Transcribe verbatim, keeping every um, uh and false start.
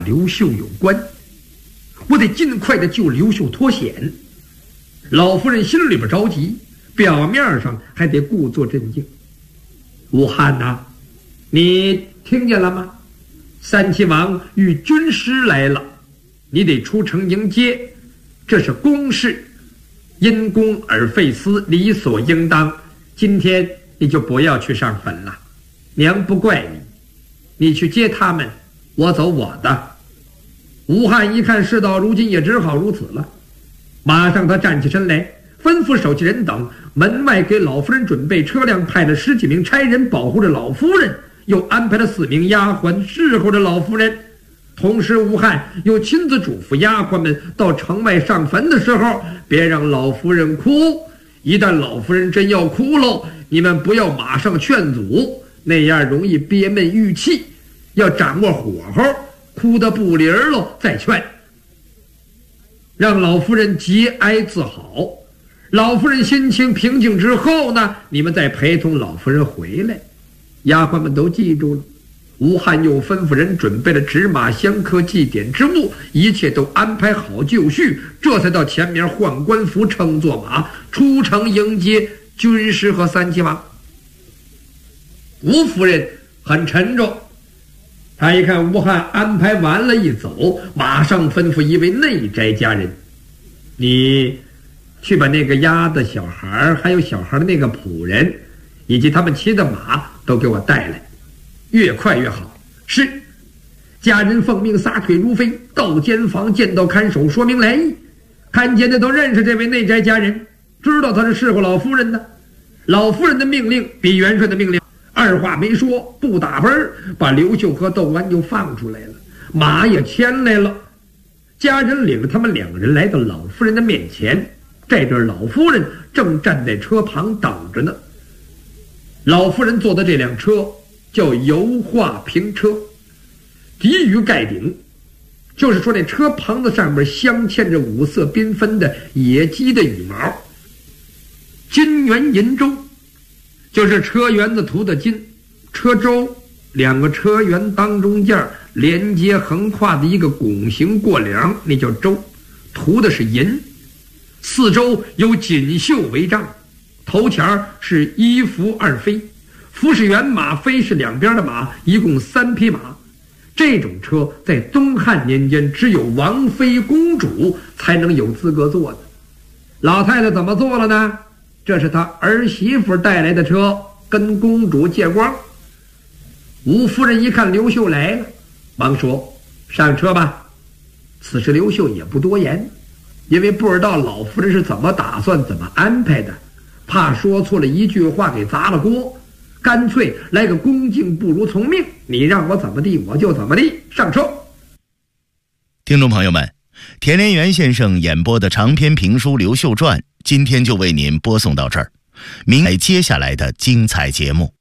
刘秀有关，我得尽快的救刘秀脱险。老夫人心里边着急，表面上还得故作镇静。武汉呐、啊，你听见了吗？三齐王与军师来了，你得出城迎接，这是公事，因公而废私，理所应当。今天你就不要去上坟了，娘不怪你，你去接他们，我走我的。吴汉一看事到如今，也只好如此了。马上他站起身来，吩咐手下人等门外给老夫人准备车辆，派了十几名差人保护着老夫人，又安排了四名丫鬟侍候着老夫人。同时吴汉又亲自嘱咐丫鬟们到城外上坟的时候，别让老夫人哭，一旦老夫人真要哭喽，你们不要马上劝阻，那样容易憋闷郁气，要掌握火候，哭得不灵了再劝，让老夫人节哀自好。老夫人心情平静之后呢，你们再陪同老夫人回来。丫鬟们都记住了。吴汉又吩咐人准备了纸马香客祭典之物，一切都安排好就绪，这才到前面换官服，乘坐马出城迎接军师和三齐王。吴夫人很沉重，他一看吴汉安排完了一走，马上吩咐一位内宅家人，你去把那个丫的小孩还有小孩的那个仆人以及他们骑的马都给我带来，越快越好。是。家人奉命撒腿如飞，到监房见到看守，说明来意。看见的都认识这位内宅家人，知道他是侍候老夫人的。老夫人的命令比元帅的命令，二话没说，不打奔，把刘秀和窦安就放出来了，马也牵来了。家人领着他们两人来到老夫人的面前，这阵老夫人正站在车旁等着呢。老夫人坐的这辆车叫油画平车，底宇盖顶，就是说那车棚子上面镶嵌着五色缤纷的野鸡的羽毛。金圆银舟就是车辕子涂的金，车轴两个车辕当中间连接横跨的一个拱形过梁，那叫舟，涂的是银。四周有锦绣为帐，头前是一伏二飞，伏是辕马，飞是两边的马，一共三匹马。这种车在东汉年间只有王妃公主才能有资格坐的。老太太怎么做了呢？这是她儿媳妇带来的车，跟公主借光。吴夫人一看刘秀来了，忙说上车吧。此时刘秀也不多言，因为不知道老夫人是怎么打算怎么安排的，怕说错了一句话给砸了锅，干脆来个恭敬不如从命，你让我怎么地我就怎么地，上车。 听众朋友们，田连元先生演播的长篇评书《刘秀传》今天就为您播送到这儿，明来接下来的精彩节目。